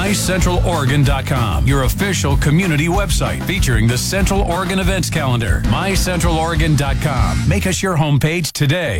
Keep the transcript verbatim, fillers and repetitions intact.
my central oregon dot com, your official community website featuring the Central Oregon events calendar. my central oregon dot com. Make us your homepage today.